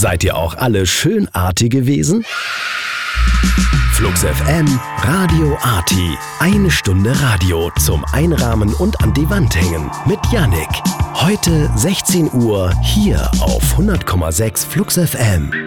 Seid ihr auch alle schönartige Wesen? Flux FM, Radio Arti. 1 Stunde Radio zum Einrahmen und an die Wand hängen mit Yannick. Heute 16 Uhr hier auf 100,6 Flux FM.